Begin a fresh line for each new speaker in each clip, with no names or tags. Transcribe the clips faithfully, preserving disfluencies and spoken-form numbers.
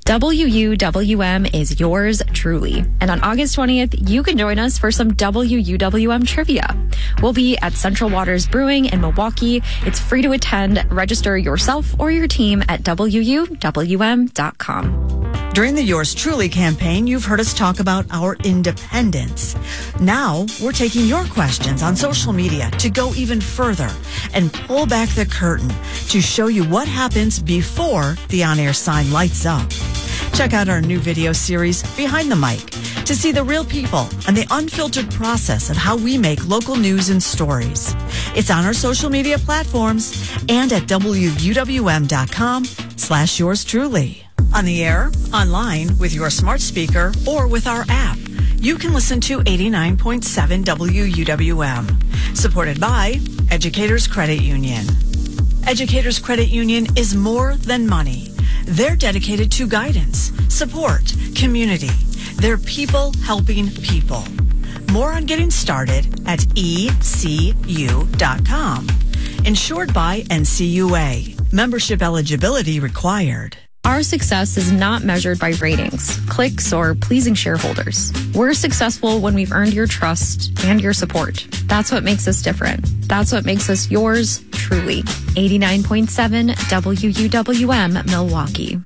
W U W M is yours truly. And on August twentieth, you can join us for some W U W M trivia. We'll be at Central Waters Brewing in Milwaukee. It's free to attend. Register yourself or your team at W U W M dot com.
During the Yours Truly campaign, you've heard us talk about our independence. Now, we're taking your questions on social media to go even further and pull back the curtain to show you what happens before the on-air sign lights up. Check out our new video series, Behind the Mic, to see the real people and the unfiltered process of how we make local news and stories. It's on our social media platforms and at W U W M dot com slash yours truly. On the air, online, with your smart speaker, or with our app, you can listen to eighty-nine point seven W U W M. Supported by Educators Credit Union. Educators Credit Union is more than money. They're dedicated to guidance, support, community. They're people helping people. More on getting started at E C U dot com. Insured by N C U A. Membership eligibility required.
Our success is not measured by ratings, clicks, or pleasing shareholders. We're successful when we've earned your trust and your support. That's what makes us different. That's what makes us yours truly. eighty-nine point seven W U W M Milwaukee.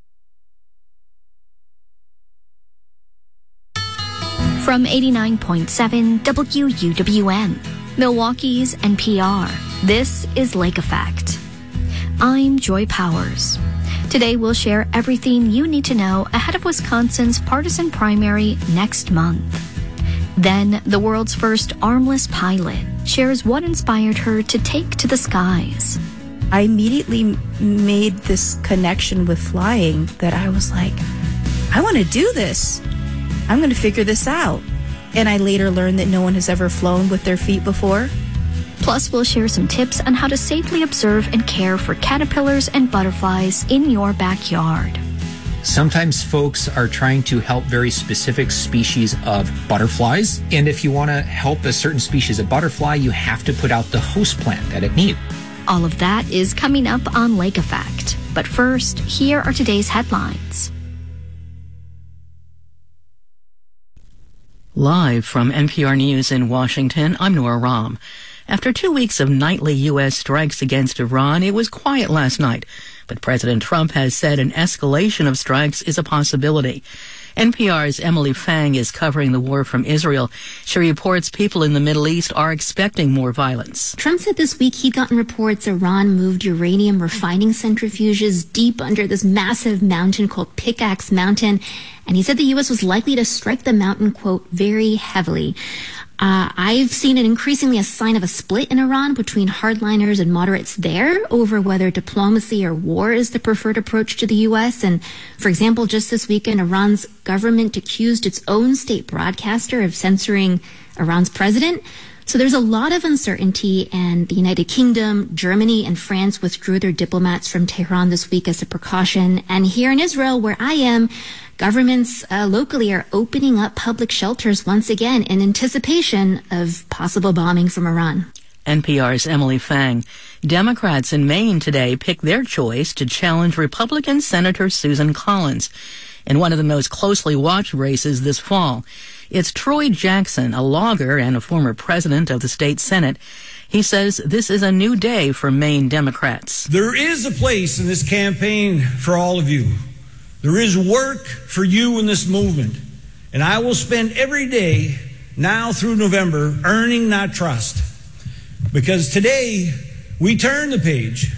From eighty-nine point seven W U W M, Milwaukee's N P R, this is Lake Effect. I'm Joy Powers. Today we'll share everything you need to know ahead of Wisconsin's partisan primary next month. Then, the world's first armless pilot shares what inspired her to take to the skies.
I immediately made this connection with flying that I was like, I want to do this. I'm going to figure this out. And I later learned that no one has ever flown with their feet before.
Plus, we'll share some tips on how to safely observe and care for caterpillars and butterflies in your backyard.
Sometimes folks are trying to help very specific species of butterflies. And if you want to help a certain species of butterfly, you have to put out the host plant that it needs.
All of that is coming up on Lake Effect. But first, here are today's headlines.
Live from N P R News in Washington, I'm Nora Rahm. After two weeks of nightly U S strikes against Iran, it was quiet last night. But President Trump has said an escalation of strikes is a possibility. N P R's Emily Fang is covering the war from Israel. She reports people in the Middle East are expecting more violence.
Trump said this week he'd gotten reports Iran moved uranium refining centrifuges deep under this massive mountain called Pickaxe Mountain. And he said the U S was likely to strike the mountain, quote, very heavily. Uh, I've seen it increasingly a sign of a split in Iran between hardliners and moderates there over whether diplomacy or war is the preferred approach to the U S. And, for example, just this weekend, Iran's government accused its own state broadcaster of censoring Iran's president. So there's a lot of uncertainty, and the United Kingdom, Germany, and France withdrew their diplomats from Tehran this week as a precaution. And here in Israel, where I am, governments uh, locally are opening up public shelters once again in anticipation of possible bombing from Iran.
N P R's Emily Fang. Democrats in Maine today picked their choice to challenge Republican Senator Susan Collins in one of the most closely watched races this fall. It's Troy Jackson, a logger and a former president of the state Senate. He says this is a new day for Maine Democrats.
There is a place in this campaign for all of you. There is work for you in this movement. And I will spend every day now through November earning that trust. Because today we turn the page.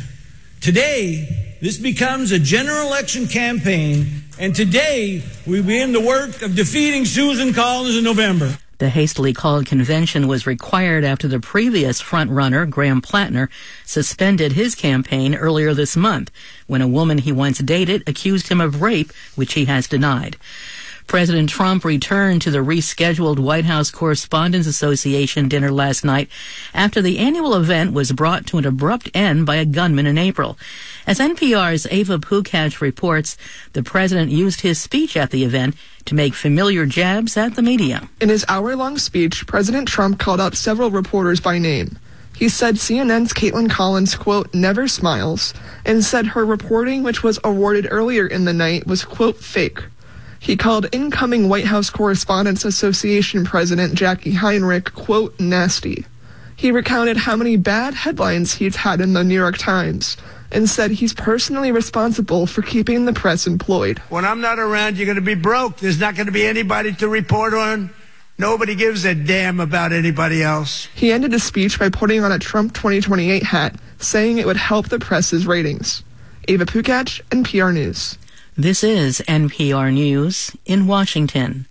Today this becomes a general election campaign. And today we begin the work of defeating Susan Collins in November.
The hastily called convention was required after the previous front-runner, Graham Plattner, suspended his campaign earlier this month when a woman he once dated accused him of rape, which he has denied. President Trump returned to the rescheduled White House Correspondents Association dinner last night after the annual event was brought to an abrupt end by a gunman in April. As N P R's Ava Pukach reports, the president used his speech at the event to make familiar jabs at the media.
In his hour-long speech, President Trump called out several reporters by name. He He said C N N's Caitlin Collins, quote, never smiles, and said her reporting, which was awarded earlier in the night, was, quote, fake. He called incoming White House Correspondents Association President Jackie Heinrich, quote, nasty. He recounted how many bad headlines he's had in the New York Times and said he's personally responsible for keeping the press employed.
When I'm not around, you're going to be broke. There's not going to be anybody to report on. Nobody gives a damn about anybody else.
He ended his speech by putting on a Trump twenty twenty-eight hat, saying it would help the press's ratings. Ava Pukach, N P R News.
This is N P R News in Washington.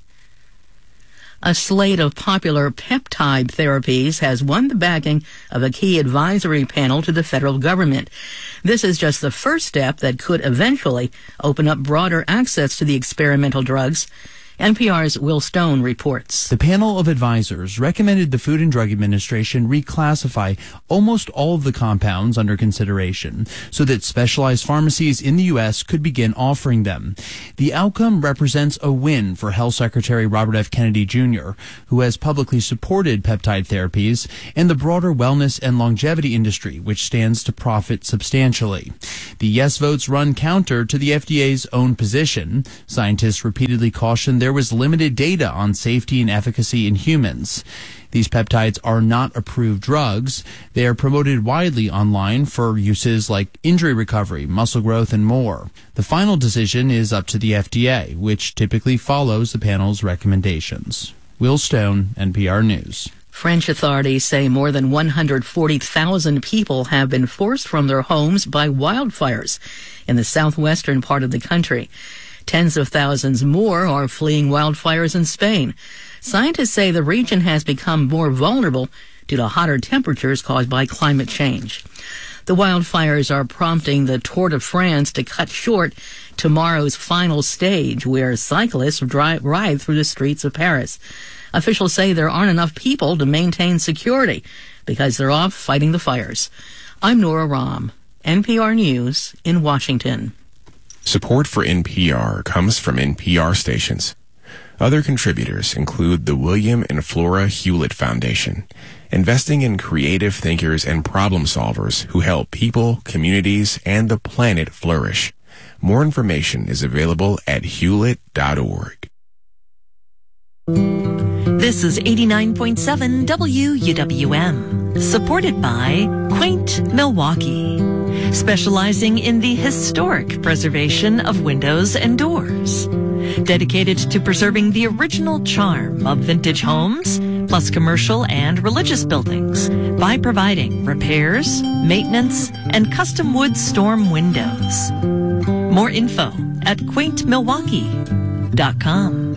A slate of popular peptide therapies has won the backing of a key advisory panel to the federal government. This is just the first step that could eventually open up broader access to the experimental drugs. N P R's Will Stone reports.
The panel of advisors recommended the Food and Drug Administration reclassify almost all of the compounds under consideration so that specialized pharmacies in the U S could begin offering them. The outcome represents a win for Health Secretary Robert F. Kennedy Junior, who has publicly supported peptide therapies, and the broader wellness and longevity industry, which stands to profit substantially. The yes votes run counter to the F D A's own position. Scientists repeatedly cautioned there was limited data on safety and efficacy in humans. These peptides are not approved drugs. They are promoted widely online for uses like injury recovery, muscle growth, and more. The final decision is up to the F D A, which typically follows the panel's recommendations. Will Stone, N P R News.
French authorities say more than one hundred forty thousand people have been forced from their homes by wildfires in the southwestern part of the country. Tens of thousands more are fleeing wildfires in Spain. Scientists say the region has become more vulnerable due to hotter temperatures caused by climate change. The wildfires are prompting the Tour de France to cut short tomorrow's final stage, where cyclists drive, ride through the streets of Paris. Officials say there aren't enough people to maintain security because they're off fighting the fires. I'm Nora Rahm, N P R News in Washington.
Support for N P R comes from N P R stations. Other contributors include the William and Flora Hewlett Foundation, investing in creative thinkers and problem solvers who help people, communities, and the planet flourish. More information is available at hewlett dot org.
This is eighty-nine point seven W U W M, supported by Quaint Milwaukee, specializing in the historic preservation of windows and doors. Dedicated to preserving the original charm of vintage homes, plus commercial and religious buildings, by providing repairs, maintenance, and custom wood storm windows. More info at quaint milwaukee dot com.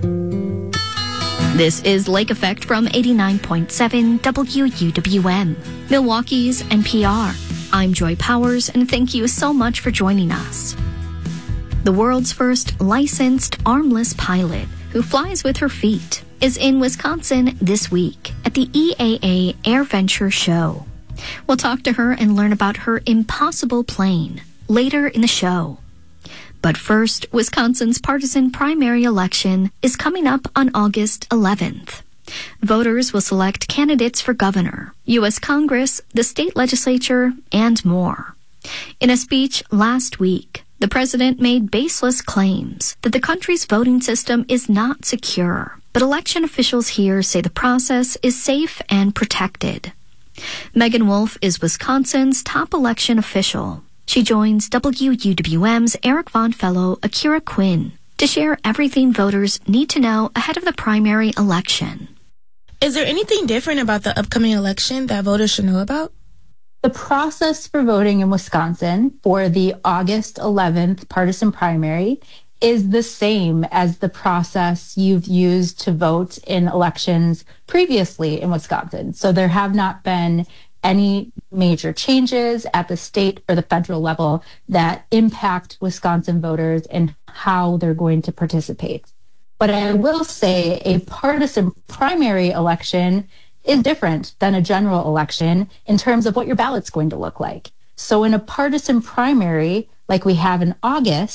This is Lake Effect from eighty-nine point seven W U W M, Milwaukee's N P R. I'm Joy Powers, and thank you so much for joining us. The world's first licensed armless pilot who flies with her feet is in Wisconsin this week at the E A A AirVenture Show. We'll talk to her and learn about her impossible plane later in the show. But first, Wisconsin's partisan primary election is coming up on August eleventh. Voters will select candidates for governor, U S Congress, the state legislature, and more. In a speech last week, the president made baseless claims that the country's voting system is not secure, but election officials here say the process is safe and protected. Megan Wolf is Wisconsin's top election official. She joins W U W M's Eric Vaughn fellow Akira Quinn to share everything voters need to know ahead of the primary election.
Is there anything different about the upcoming election that voters should know about?
The process for voting in Wisconsin for the August eleventh partisan primary is the same as the process you've used to vote in elections previously in Wisconsin. So there have not been any major changes at the state or the federal level that impact Wisconsin voters and how they're going to participate. But I will say a partisan primary election is different than a general election in terms of what your ballot's going to look like. So in a partisan primary, like we have in August,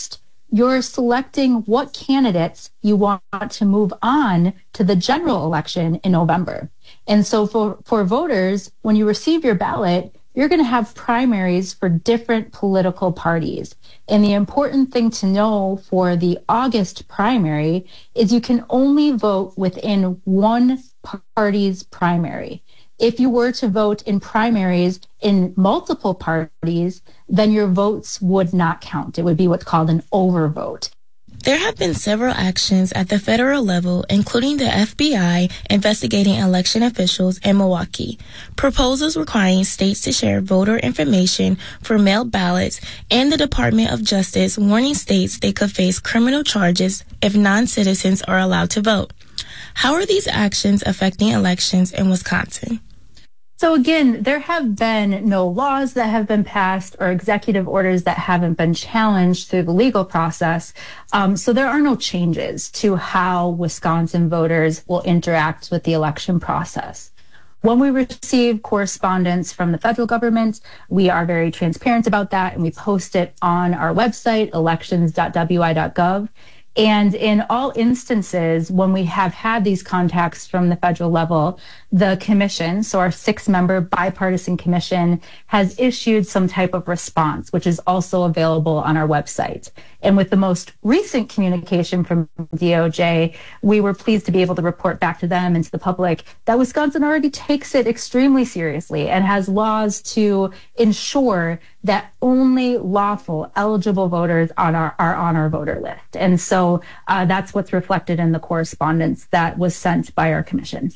you're selecting what candidates you want to move on to the general election in November. And so for, for voters, when you receive your ballot, you're going to have primaries for different political parties. And the important thing to know for the August primary is you can only vote within one party's primary. If you were to vote in primaries in multiple parties, then your votes would not count. It would be what's called an overvote.
There have been several actions at the federal level, including the F B I investigating election officials in Milwaukee, proposals requiring states to share voter information for mail ballots, and the Department of Justice warning states they could face criminal charges if non-citizens are allowed to vote. How are these actions affecting elections in Wisconsin?
So again, there have been no laws that have been passed or executive orders that haven't been challenged through the legal process. Um, so there are no changes to how Wisconsin voters will interact with the election process. When we receive correspondence from the federal government, we are very transparent about that, and we post it on our website, elections dot w i dot gov. And in all instances, when we have had these contacts from the federal level, the commission, so our six-member bipartisan commission, has issued some type of response, which is also available on our website. And with the most recent communication from D O J, we were pleased to be able to report back to them and to the public that Wisconsin already takes it extremely seriously and has laws to ensure that only lawful, eligible voters on our, are on our voter list. And so uh, that's what's reflected in the correspondence that was sent by our commission.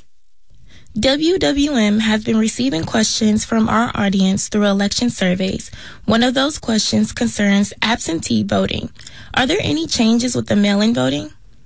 W W M has been receiving questions from our audience through election surveys. One of those questions concerns absentee voting. Are there any changes with the mail-in voting?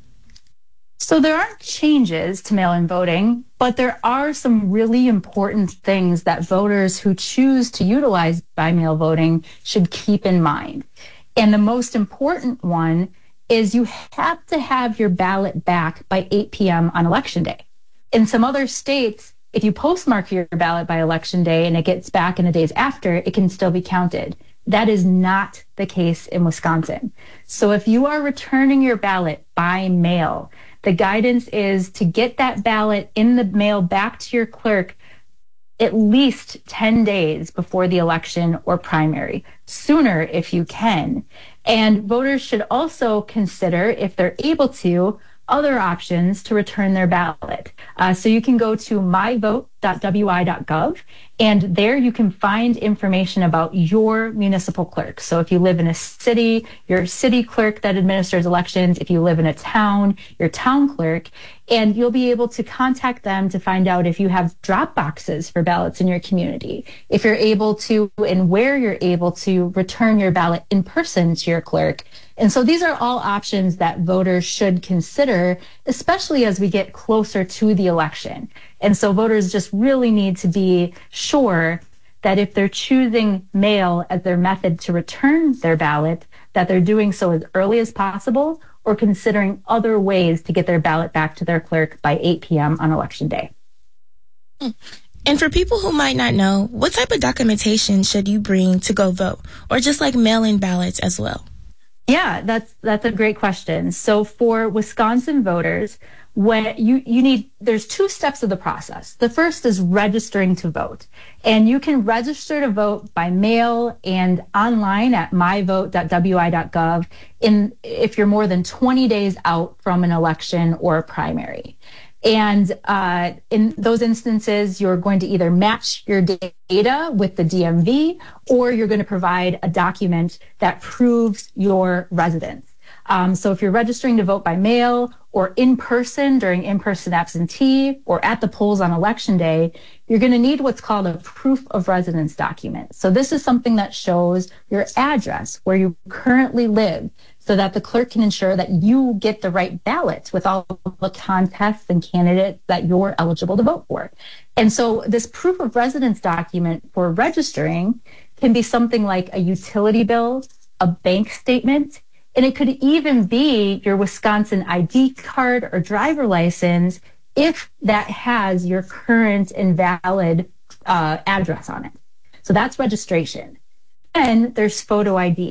So there aren't changes to mail-in voting, but there are some really important things that voters who choose to utilize by-mail voting should keep in mind. And the most important one is you have to have your ballot back by eight p.m. on Election Day. In some other states, if you postmark your ballot by Election Day and it gets back in the days after, it can still be counted. That is not the case in Wisconsin. So if you are returning your ballot by mail, the guidance is to get that ballot in the mail back to your clerk at least ten days before the election or primary, sooner if you can. And voters should also consider, if they're able to, other options to return their ballot. Uh, so you can go to my vote dot w i dot gov, and there you can find information about your municipal clerk. So if you live in a city, your city clerk that administers elections. If you live in a town, your town clerk. And you'll be able to contact them to find out if you have drop boxes for ballots in your community, if you're able to, and where you're able to return your ballot in person to your clerk. And so these are all options that voters should consider, especially as we get closer to the election. And so voters just really need to be sure that if they're choosing mail as their method to return their ballot, that they're doing so as early as possible, or considering other ways to get their ballot back to their clerk by eight p.m. on Election Day.
And for people who might not know, what type of documentation should you bring to go vote, or just like mail-in ballots as well?
Yeah, that's that's a great question. So for Wisconsin voters, when you, you need, there's two steps of the process. The first is registering to vote. And you can register to vote by mail and online at my vote dot w i dot gov in, if you're more than twenty days out from an election or a primary. And uh, in those instances, you're going to either match your data with the D M V, or you're going to provide a document that proves your residence. Um, so if you're registering to vote by mail or in person during in-person absentee or at the polls on Election Day, you're going to need what's called a proof of residence document. So this is something that shows your address, where you currently live, so that the clerk can ensure that you get the right ballot with all the contests and candidates that you're eligible to vote for. And so this proof of residence document for registering can be something like a utility bill, a bank statement, and it could even be your Wisconsin I D card or driver license if that has your current and valid uh, address on it. So that's registration. Then there's photo I D.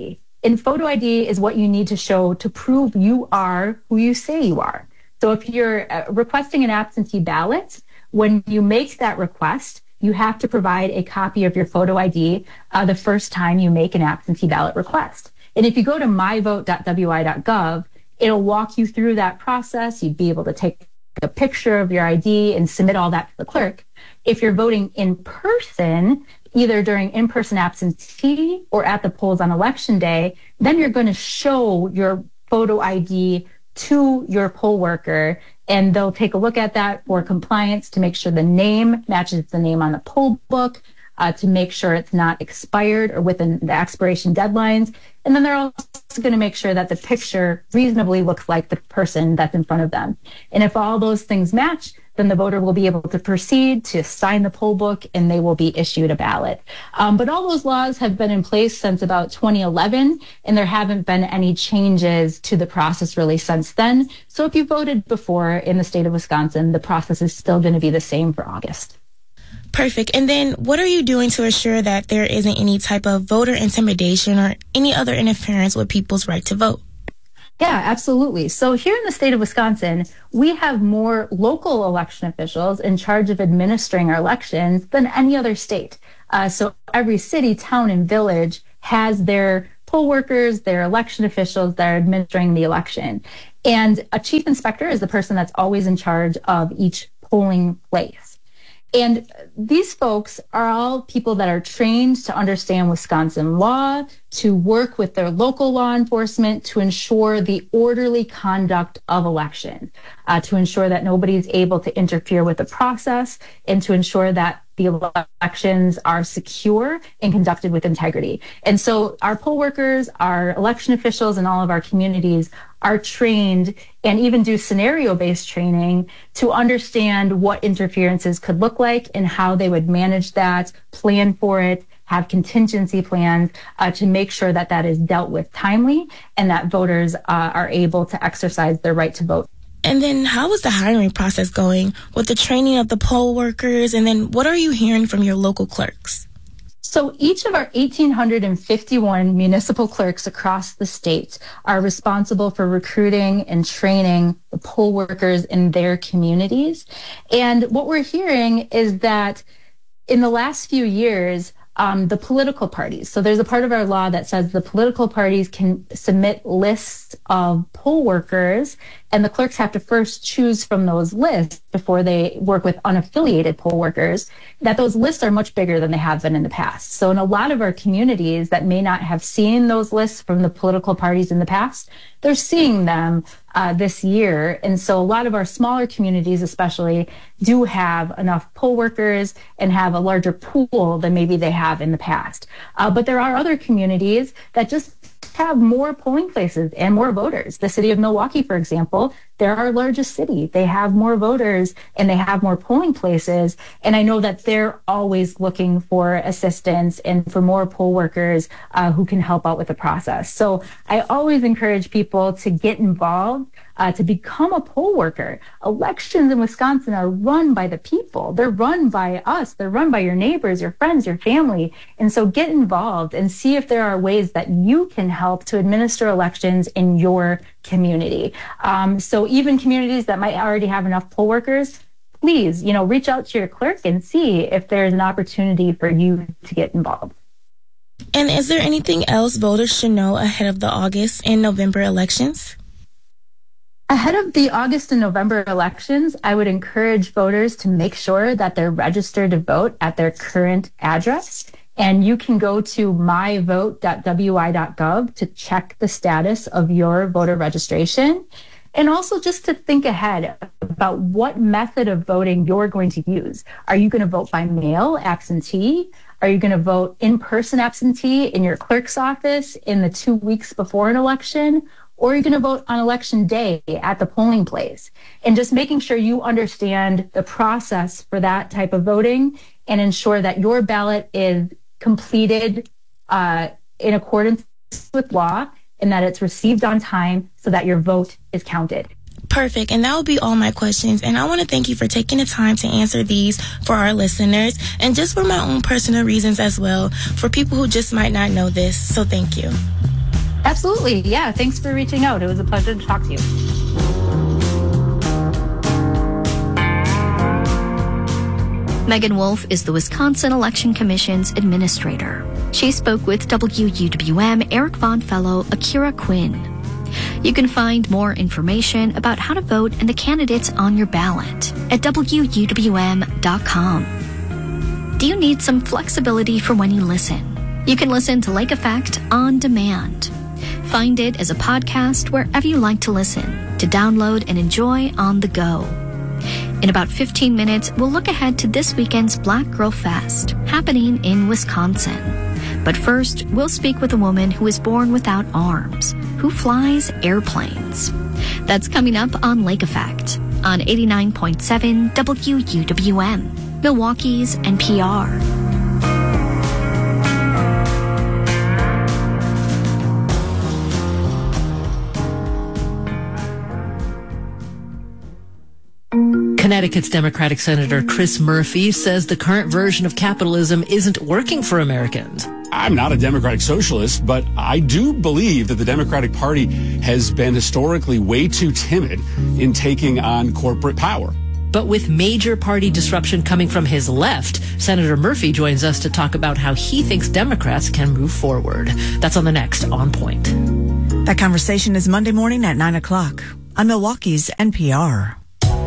And photo I D is what you need to show to prove you are who you say you are. So if you're uh, requesting an absentee ballot, when you make that request, you have to provide a copy of your photo I D uh, the first time you make an absentee ballot request. And if you go to my vote dot w i dot gov, it'll walk you through that process. You'd be able to take a picture of your I D and submit all that to the clerk. If you're voting in person, either during in-person absentee or at the polls on election day, then you're going to show your photo I D to your poll worker, and they'll take a look at that for compliance to make sure the name matches the name on the poll book, uh, to make sure it's not expired or within the expiration deadlines. And then they're also going to make sure that the picture reasonably looks like the person that's in front of them. And if all those things match, then the voter will be able to proceed to sign the poll book and they will be issued a ballot. Um, but all those laws have been in place since about twenty eleven, and there haven't been any changes to the process really since then. So if you voted before in the state of Wisconsin, the process is still going to be the same for August.
Perfect. And then what are you doing to assure that there isn't any type of voter intimidation or any other interference with people's right to vote?
Yeah, absolutely. So here in the state of Wisconsin, we have more local election officials in charge of administering our elections than any other state. Uh, so every city, town, and village has their poll workers, their election officials that are administering the election. And a chief inspector is the person that's always in charge of each polling place. And these folks are all people that are trained to understand Wisconsin law, to work with their local law enforcement to ensure the orderly conduct of election, uh, to ensure that nobody's able to interfere with the process, and to ensure that the elections are secure and conducted with integrity. And so our poll workers, our election officials, and all of our communities are trained and even do scenario-based training to understand what interferences could look like and how they would manage that, plan for it, have contingency plans uh, to make sure that that is dealt with timely and that voters uh, are able to exercise their right to vote.
And then how is the hiring process going with the training of the poll workers? And then what are you hearing from your local clerks?
So each of our one thousand eight hundred fifty-one municipal clerks across the state are responsible for recruiting and training the poll workers in their communities. And what we're hearing is that in the last few years, Um, the political parties. So there's a part of our law that says the political parties can submit lists of poll workers, and the clerks have to first choose from those lists before they work with unaffiliated poll workers, that those lists are much bigger than they have been in the past. So in a lot of our communities that may not have seen those lists from the political parties in the past, they're seeing them uh, this year. And so a lot of our smaller communities especially do have enough poll workers and have a larger pool than maybe they have in the past. Uh, but there are other communities that just have more polling places and more voters. The city of Milwaukee, for example, they're our largest city. They have more voters and they have more polling places. And I know that they're always looking for assistance and for more poll workers uh, who can help out with the process. So I always encourage people to get involved, uh, to become a poll worker. Elections in Wisconsin are run by the people. They're run by us. They're run by your neighbors, your friends, your family. And so get involved and see if there are ways that you can help to administer elections in your community. Um, so even communities that might already have enough poll workers, please, you know, reach out to your clerk and see if there's an opportunity for you to get involved.
And is there anything else voters should know ahead of the August and November elections?
Ahead of the August and November elections, I would encourage voters to make sure that they're registered to vote at their current address. And you can go to my vote dot w i dot gov to check the status of your voter registration. And also just to think ahead about what method of voting you're going to use. Are you going to vote by mail, absentee? Are you going to vote in-person absentee in your clerk's office in the two weeks before an election? Or are you going to vote on election day at the polling place? And just making sure you understand the process for that type of voting and ensure that your ballot is completed uh, in accordance with law and that it's received on time so that your vote is counted.
Perfect. And that will be all my questions. And I want to thank you for taking the time to answer these for our listeners and just for my own personal reasons as well, for people who just might not know this. So thank you.
Absolutely. Yeah. Thanks for reaching out. It was a pleasure to talk to you.
Megan Wolf is the Wisconsin Election Commission's administrator. She spoke with W U W M Eric Vaughn Fellow Akira Quinn. You can find more information about how to vote and the candidates on your ballot at W U W M dot com. Do you need some flexibility for when you listen? You can listen to Lake Effect on demand. Find it as a podcast wherever you like to listen, to download and enjoy on the go. In about fifteen minutes, we'll look ahead to this weekend's Black Girl Fest, happening in Wisconsin. But first, we'll speak with a woman who was born without arms, who flies airplanes. That's coming up on Lake Effect on eighty-nine point seven W U W M, Milwaukee's N P R.
Connecticut's Democratic Senator Chris Murphy says the current version of capitalism isn't working for Americans.
I'm not a Democratic socialist, but I do believe that the Democratic Party has been historically way too timid in taking on corporate power.
But with major party disruption coming from his left, Senator Murphy joins us to talk about how he thinks Democrats can move forward. That's on the next On Point.
That conversation is Monday morning at nine o'clock on Milwaukee's N P R.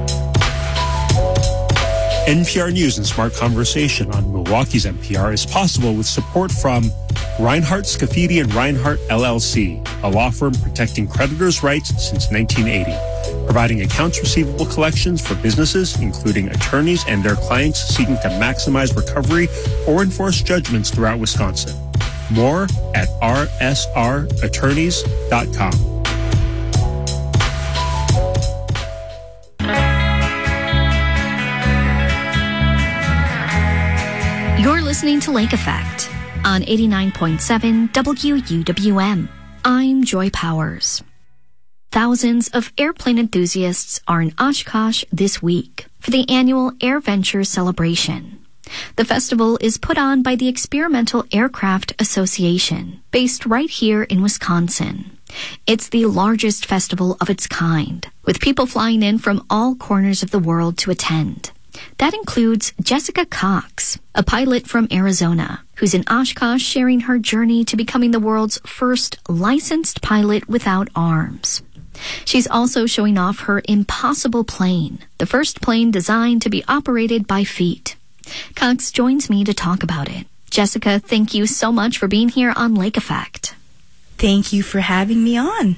N P R News and Smart Conversation on Milwaukee's N P R is possible with support from Reinhardt, Scafidi and Reinhardt, L L C, a law firm protecting creditors' rights since nineteen eighty, providing accounts receivable collections for businesses, including attorneys and their clients seeking to maximize recovery or enforce judgments throughout Wisconsin. More at r s r attorneys dot com.
You're listening to Lake Effect on eighty-nine point seven W U W M. I'm Joy Powers. Thousands of airplane enthusiasts are in Oshkosh this week for the annual AirVenture celebration. The festival is put on by the Experimental Aircraft Association, based right here in Wisconsin. It's the largest festival of its kind, with people flying in from all corners of the world to attend. That includes Jessica Cox, a pilot from Arizona, who's in Oshkosh sharing her journey to becoming the world's first licensed pilot without arms. She's also showing off her Impossible plane, the first plane designed to be operated by feet. Cox joins me to talk about it. Jessica, thank you so much for being here on Lake Effect.
Thank you for having me on.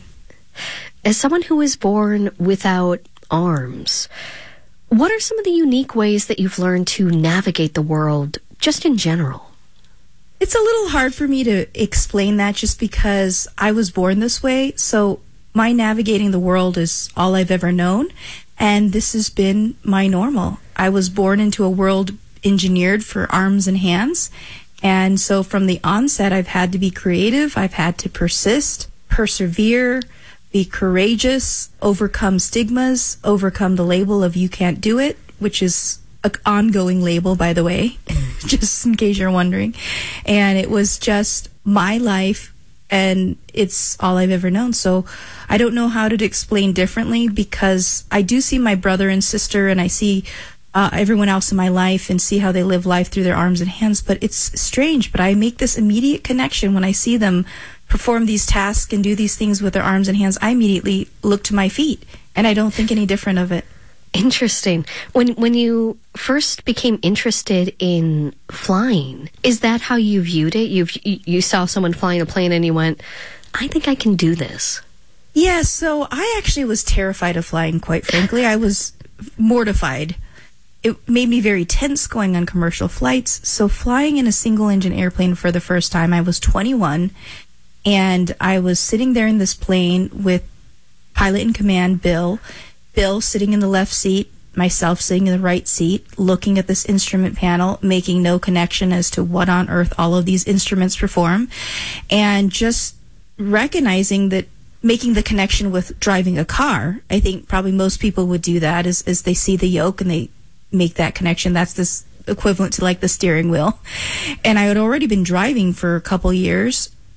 As someone who was born without arms, what are some of the unique ways that you've learned to navigate the world, just in general?
It's a little hard for me to explain that just because I was born this way. So my navigating the world is all I've ever known, and this has been my normal. I was born into a world engineered for arms and hands, and so from the onset, I've had to be creative. I've had to persist, persevere, be courageous, overcome stigmas, overcome the label of you can't do it, which is an ongoing label, by the way, just in case you're wondering. And it was just my life, and it's all I've ever known. So I don't know how to explain differently, because I do see my brother and sister, and I see uh, everyone else in my life and see how they live life through their arms and hands. But it's strange, but I make this immediate connection when I see them perform these tasks and do these things with their arms and hands. I immediately look to my feet, and I don't think any different of it.
Interesting. When when you first became interested in flying, is that how you viewed it? You've, you you saw someone flying a plane and you went, I think I can do this.
Yeah, so I actually was terrified of flying, quite frankly. I was mortified. It made me very tense going on commercial flights. So flying in a single-engine airplane for the first time, I was twenty-one, and I was sitting there in this plane with pilot in command, Bill, Bill sitting in the left seat, myself sitting in the right seat, looking at this instrument panel, making no connection as to what on earth all of these instruments perform, and just recognizing that, making the connection with driving a car. I think probably most people would do that as, as they see the yoke and they make that connection. That's this equivalent to like the steering wheel. And I had already been driving for a couple years,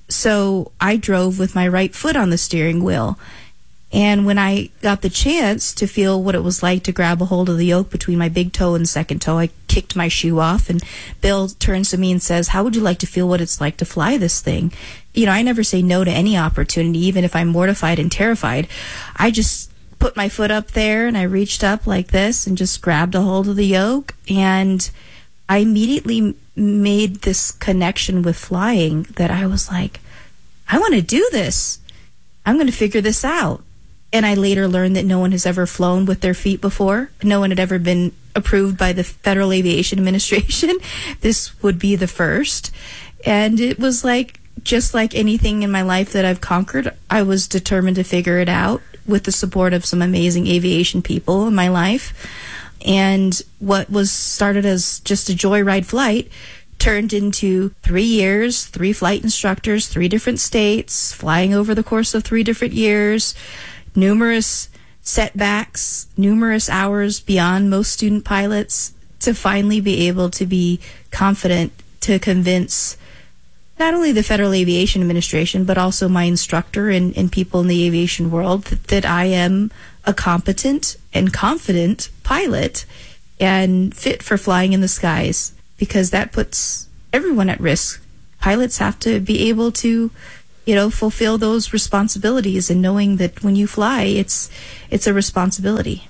so I drove with my right foot on the steering wheel. And when I got the chance to feel what it was like to grab a hold of the yoke between my big toe and second toe, I kicked my shoe off, and Bill turns to me and says, "How would you like to feel what it's like to fly this thing?" You know, I never say no to any opportunity, even if I'm mortified and terrified. I just put my foot up there and I reached up like this and just grabbed a hold of the yoke, and I immediately made this connection with flying that I was like, I want to do this. I'm going to figure this out. And I later learned that no one has ever flown with their feet before. No one had ever been approved by the Federal Aviation Administration. This would be the first. And it was like, just like anything in my life that I've conquered, I was determined to figure it out with the support of some amazing aviation people in my life. And what was started as just a joyride flight turned into three years, three flight instructors, three different states, flying over the course of three different years, numerous setbacks, numerous hours beyond most student pilots, to finally be able to be confident to convince not only the Federal Aviation Administration, but also my instructor and, and people in the aviation world that, that I am a competent and confident pilot and fit for flying in the skies, because that puts everyone at risk. Pilots have to be able to, you know, fulfill those responsibilities, and knowing that when you fly, it's it's a responsibility.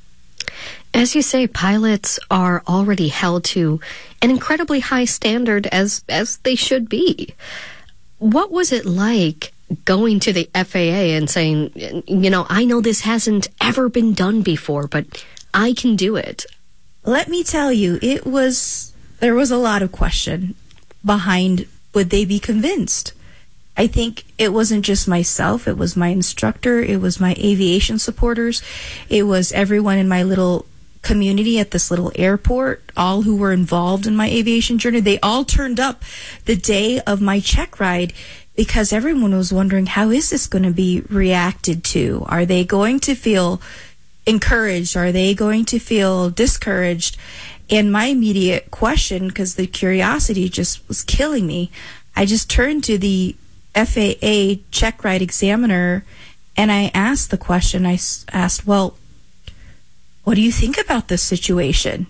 As you say, pilots are already held to an incredibly high standard, as as they should be. What was it like going to the F A A and saying, you know, I know this hasn't ever been done before, but I can do it?
Let me tell you, it was, there was a lot of question behind, would they be convinced? I think it wasn't just myself, it was my instructor, it was my aviation supporters, it was everyone in my little community at this little airport, all who were involved in my aviation journey. They all turned up the day of my check ride, because everyone was wondering, how is this going to be reacted to? Are they going to feel encouraged? Are they going to feel discouraged? And my immediate question, because the curiosity just was killing me, I just turned to the F A A check ride examiner and I asked the question. I asked, well, what do you think about this situation?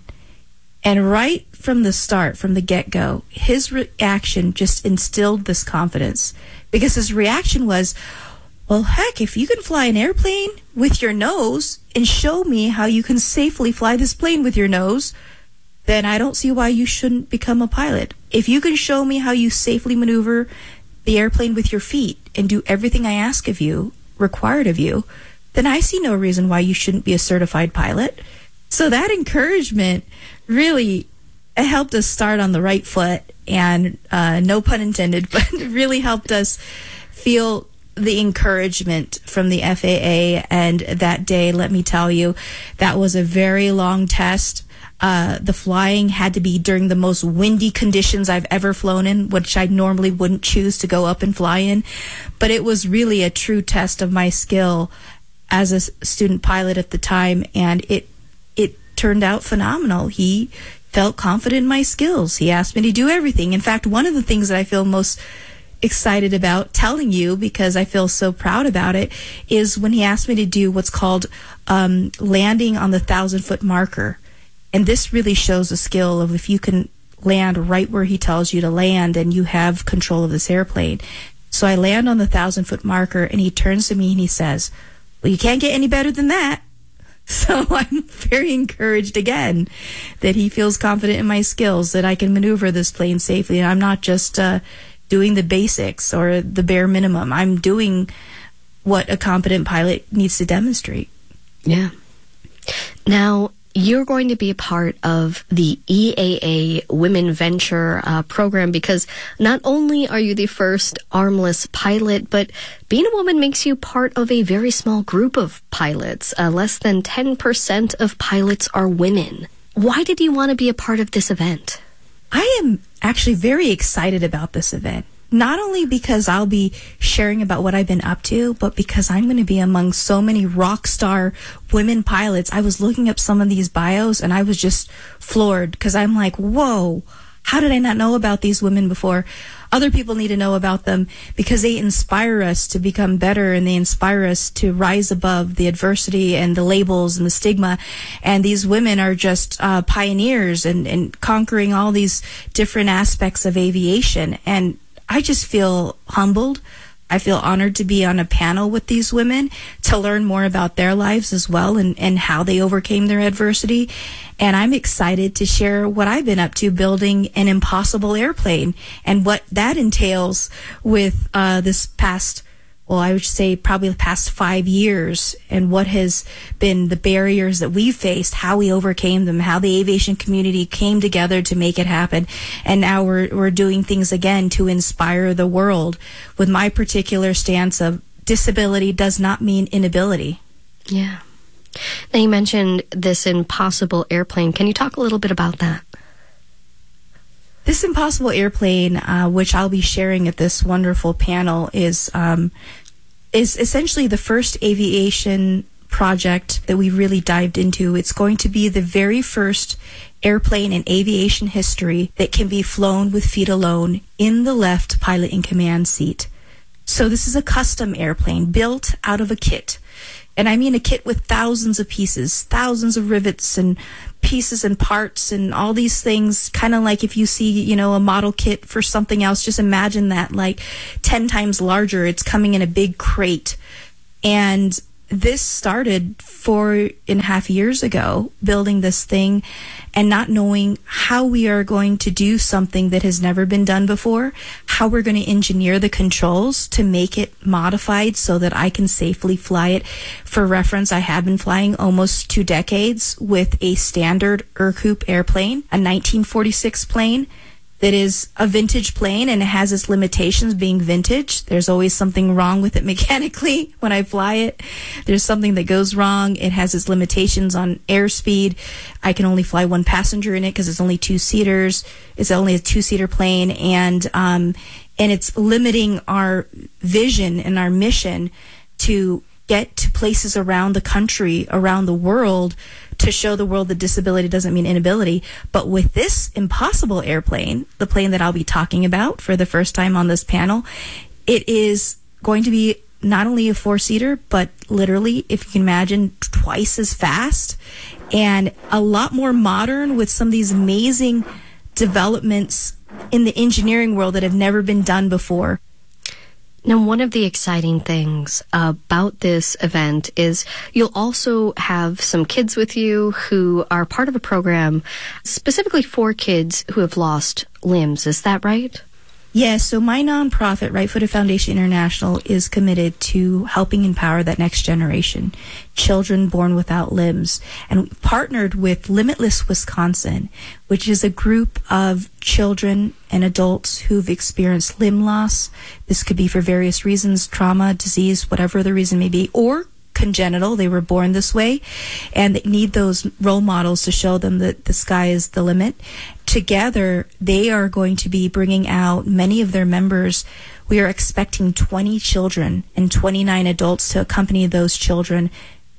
And right from the start, from the get-go, his reaction just instilled this confidence, because his reaction was, well, heck, if you can fly an airplane with your nose and show me how you can safely fly this plane with your nose, then I don't see why you shouldn't become a pilot. If you can show me how you safely maneuver the airplane with your feet and do everything I ask of you, required of you, then I see no reason why you shouldn't be a certified pilot. So that encouragement really helped us start on the right foot, and uh, no pun intended, but it really helped us feel the encouragement from the F A A. And that day, let me tell you, that was a very long test. Uh, the flying had to be during the most windy conditions I've ever flown in, which I normally wouldn't choose to go up and fly in. But it was really a true test of my skill as a student pilot at the time, and it it turned out phenomenal. He felt confident in my skills. He asked me to do everything. In fact, one of the things that I feel most excited about telling you, because I feel so proud about it, is when he asked me to do what's called um, landing on the thousand foot marker. And this really shows the skill of if you can land right where he tells you to land and you have control of this airplane. So I land on the thousand foot marker, and he turns to me and he says, well, you can't get any better than that. So I'm very encouraged again that he feels confident in my skills, that I can maneuver this plane safely, and I'm not just uh, doing the basics or the bare minimum. I'm doing what a competent pilot needs to demonstrate.
Yeah. Now, you're going to be a part of the E A A Women Venture uh, program, because not only are you the first armless pilot, but being a woman makes you part of a very small group of pilots. Uh, less than ten percent of pilots are women. Why did you want to be a part of this event?
I am actually very excited about this event. Not only because I'll be sharing about what I've been up to, but because I'm going to be among so many rock star women pilots. I was looking up some of these bios and I was just floored, because I'm like, whoa, how did I not know about these women before? Other people need to know about them because they inspire us to become better, and they inspire us to rise above the adversity and the labels and the stigma. And these women are just uh, pioneers and, and conquering all these different aspects of aviation. And I just feel humbled. I feel honored to be on a panel with these women to learn more about their lives as well, and, and how they overcame their adversity. And I'm excited to share what I've been up to building an impossible airplane and what that entails with uh, this past, well, I would say probably the past five years and what has been the barriers that we've faced, how we overcame them, how the aviation community came together to make it happen. And now we're, we're doing things again to inspire the world with my particular stance of disability does not mean inability.
Yeah. Now, you mentioned this impossible airplane. Can you talk a little bit about that?
This impossible airplane, uh, which I'll be sharing at this wonderful panel, is um, is essentially the first aviation project that we really dived into. It's going to be the very first airplane in aviation history that can be flown with feet alone in the left pilot in command seat. So this is a custom airplane built out of a kit. And I mean a kit with thousands of pieces, thousands of rivets and pieces and parts and all these things, kind of like if you see, you know, a model kit for something else, just imagine that like ten times larger. It's coming in a big crate. And this started four and a half years ago, building this thing and not knowing how we are going to do something that has never been done before, how we're going to engineer the controls to make it modified so that I can safely fly it. For reference, I have been flying almost two decades with a standard Ercoupe airplane, a nineteen forty-six plane. That is a vintage plane, and it has its limitations being vintage. There's always something wrong with it mechanically when I fly it. There's something that goes wrong. It has its limitations on airspeed. I can only fly one passenger in it because it's only two seaters. It's only a two-seater plane, and um, and it's limiting our vision and our mission to get to places around the country, around the world, to show the world that disability doesn't mean inability. But with this impossible airplane, the plane that I'll be talking about for the first time on this panel, it is going to be not only a four-seater, but literally, if you can imagine, twice as fast and a lot more modern with some of these amazing developments in the engineering world that have never been done before.
Now, one of the exciting things about this event is you'll also have some kids with you who are part of a program specifically for kids who have lost limbs. Is that right?
Yes, so my nonprofit, Right Footed Foundation International, is committed to helping empower that next generation, children born without limbs. And we've partnered with Limitless Wisconsin, which is a group of children and adults who've experienced limb loss. This could be for various reasons, trauma, disease, whatever the reason may be, or congenital. They were born this way, and they need those role models to show them that the sky is the limit. Together, they are going to be bringing out many of their members. We are expecting twenty children and twenty-nine adults to accompany those children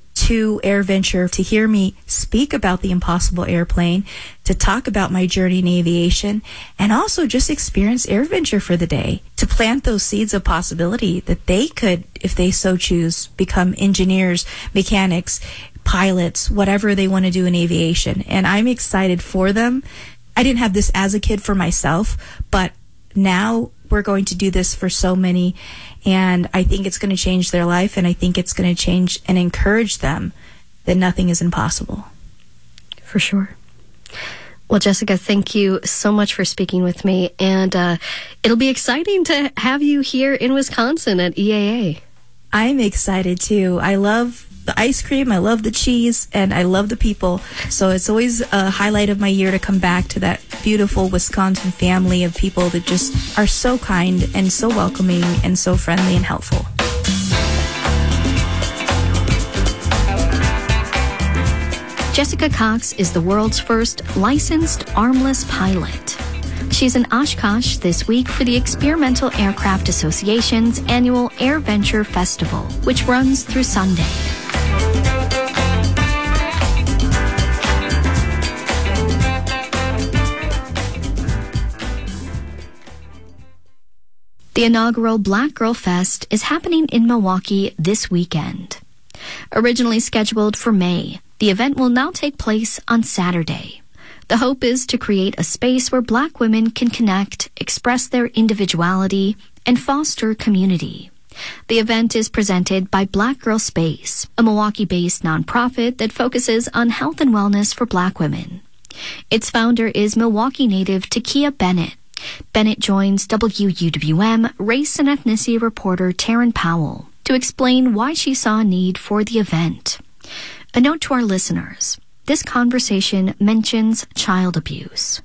to AirVenture to hear me speak about the impossible airplane, to talk about my journey in aviation, and also just experience AirVenture for the day, to plant those seeds of possibility that they could, if they so choose, become engineers, mechanics, pilots, whatever they want to do in aviation. And I'm excited for them. I didn't have this as a kid for myself, but now we're going to do this for so many, and I think it's going to change their life, and I think it's going to change and encourage them that nothing is impossible.
For sure. Well, Jessica, thank you so much for speaking with me, and uh, it'll be exciting to have you here in Wisconsin at E A A.
I'm excited too. I love the ice cream, I love the cheese, and I love the people. So it's always a highlight of my year to come back to that beautiful Wisconsin family of people that just are so kind and so welcoming and so friendly and helpful.
Jessica Cox is the world's first licensed armless pilot. She's in Oshkosh this week for the Experimental Aircraft Association's annual AirVenture Festival, which runs through Sunday. The inaugural Black Girl Fest is happening in Milwaukee this weekend. Originally scheduled for May, the event will now take place on Saturday. The hope is to create a space where Black women can connect, express their individuality, and foster community. The event is presented by Black Girl Space, a Milwaukee-based nonprofit that focuses on health and wellness for Black women. Its founder is Milwaukee native Takia Bennett. Bennett joins W U W M race and ethnicity reporter Taryn Powell to explain why she saw a need for the event. A note to our listeners. This conversation mentions child abuse.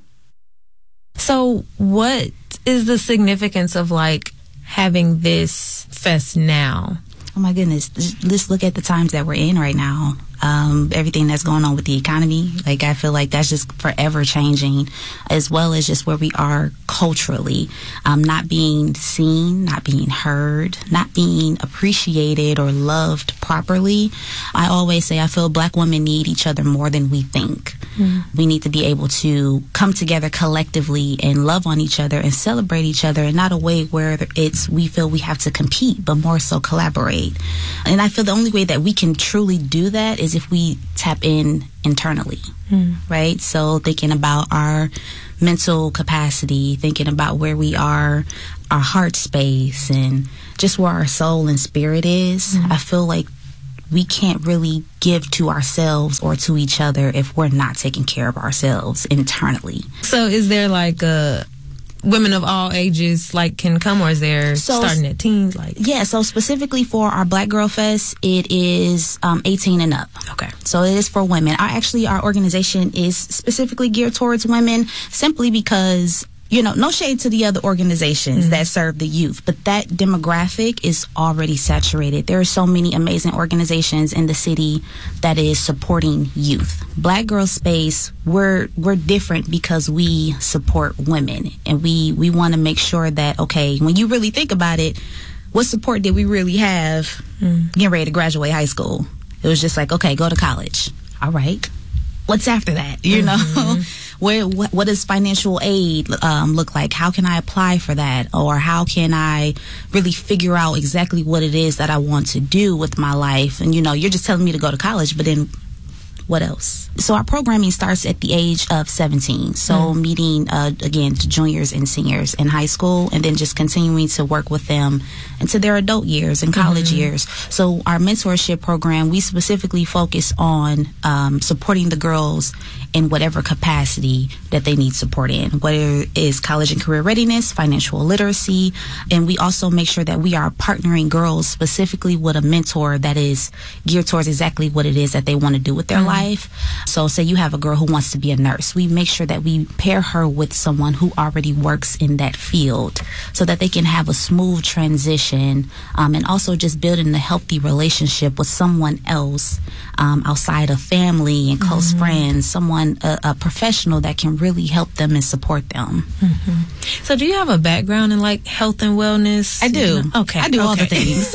So what is the significance of, like, having this fest now?
Oh my goodness, let's look at the times that we're in right now. Um, everything that's going on with the economy, like I feel like that's just forever changing, as well as just where we are culturally, um, not being seen, not being heard, not being appreciated or loved properly. I always say I feel Black women need each other more than we think. Mm. We need to be able to come together collectively and love on each other and celebrate each other, in not a way where it's we feel we have to compete, but more so collaborate. And I feel the only way that we can truly do that is if we tap in internally, mm. right? So thinking about our mental capacity, thinking about where we are, our heart space, and just where our soul and spirit is. Mm. I feel like we can't really give to ourselves or to each other if we're not taking care of ourselves internally.
So is there like a women of all ages like can come, or is there
so,
starting at teens? Like
yeah, so specifically for our Black Girl Fest, it is um, eighteen and up.
Okay,
so it is for women. Our actually our organization is specifically geared towards women, simply because, you know, no shade to the other organizations mm-hmm. that serve the youth, but that demographic is already saturated. There are so many amazing organizations in the city that is supporting youth. Black Girl Space, we're we're different because we support women, and we we want to make sure that, okay, when you really think about it, what support did we really have mm. getting ready to graduate high school? It was just like, okay, go to college. All right. What's after that? You mm-hmm. know, where what, what does financial aid um, look like? How can I apply for that? Or how can I really figure out exactly what it is that I want to do with my life? And, you know, you're just telling me to go to college, but then what else? So our programming starts at the age of seventeen. So mm. meeting, uh, again, juniors and seniors in high school, and then just continuing to work with them into their adult years and college mm-hmm. years. So our mentorship program, we specifically focus on um, supporting the girls in whatever capacity that they need support in, whether it is college and career readiness, financial literacy, and we also make sure that we are partnering girls specifically with a mentor that is geared towards exactly what it is that they want to do with their mm-hmm. life. So say you have a girl who wants to be a nurse. We make sure that we pair her with someone who already works in that field so that they can have a smooth transition, um, and also just building a healthy relationship with someone else um, outside of family and close mm-hmm. friends, someone A, a professional that can really help them and support them.
Mm-hmm. So do you have a background in like health and wellness?
I do.
Okay.
I do
okay.
all the things.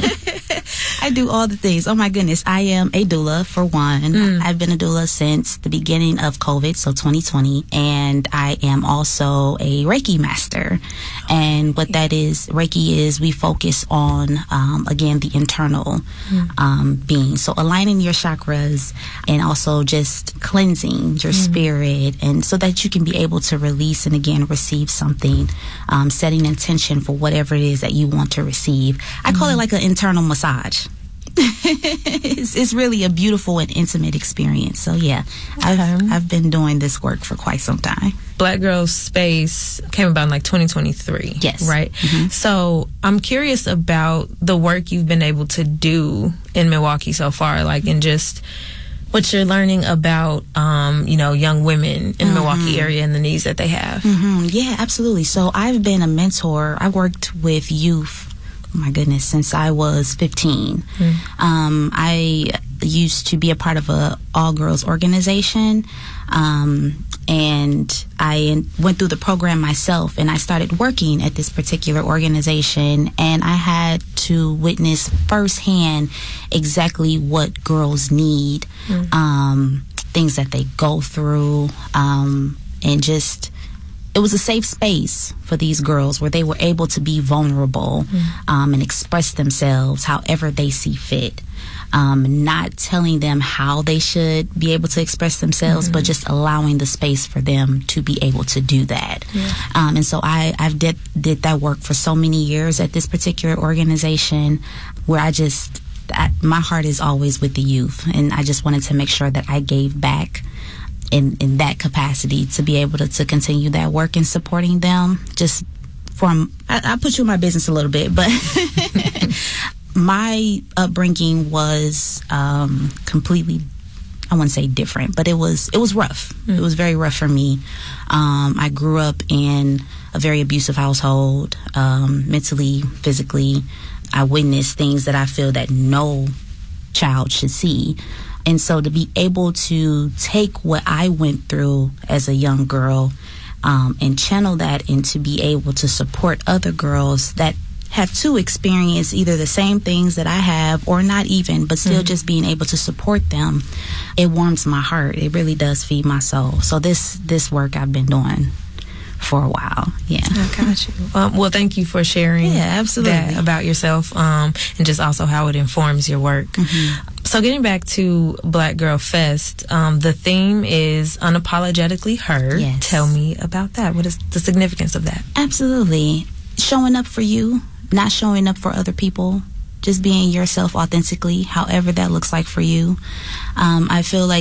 I do all the things. Oh my goodness. I am a doula for one. Mm. I've been a doula since the beginning of COVID, so twenty twenty. And I am also a Reiki master. And what that is, Reiki is we focus on, um, again, the internal mm. um, being. So aligning your chakras and also just cleansing your mm. spirit, and so that you can be able to release and again receive something, um, setting intention for whatever it is that you want to receive. I call mm. it like an internal massage. it's, it's really a beautiful and intimate experience. So yeah, okay. I've I've been doing this work for quite some time.
Black Girl Space came about in like twenty twenty-three.
Yes.
Right? Mm-hmm. So I'm curious about the work you've been able to do in Milwaukee so far, like in just what you're learning about, um, you know, young women in the mm-hmm. Milwaukee area and the needs that they have.
Mm-hmm. Yeah, absolutely. So I've been a mentor. I worked with youth, oh my goodness, since I was fifteen. Mm. Um, I used to be a part of a all-girls organization, um, and I went through the program myself, and I started working at this particular organization, and I had to witness firsthand exactly what girls need, mm. um, things that they go through, um, and just it was a safe space for these girls where they were able to be vulnerable mm-hmm. um, and express themselves however they see fit. Um, not telling them how they should be able to express themselves, mm-hmm. but just allowing the space for them to be able to do that. Yeah. Um, and so I I've did did that work for so many years at this particular organization, where I just I, my heart is always with the youth, and I just wanted to make sure that I gave back in in that capacity to be able to, to continue that work and supporting them. Just from I, I put you in my business a little bit, but. My upbringing was um, completely, I wouldn't say different, but it was it was rough. Mm. It was very rough for me. Um, I grew up in a very abusive household, um, mentally, physically. I witnessed things that I feel that no child should see. And so to be able to take what I went through as a young girl um, and channel that, and to be able to support other girls that have to experience either the same things that I have or not even, but still mm-hmm. just being able to support them, it warms my heart. It really does feed my soul. So this this work I've been doing for a while. Yeah.
I got you. Um, well, thank you for sharing
yeah, absolutely.
that about yourself um, and just also how it informs your work. Mm-hmm. So getting back to Black Girl Fest, um, the theme is Unapologetically Her.
Yes.
Tell me about that. What is the significance of that?
Absolutely. Showing up for you. Not showing up for other people, just being yourself authentically, however that looks like for you. Um, I feel like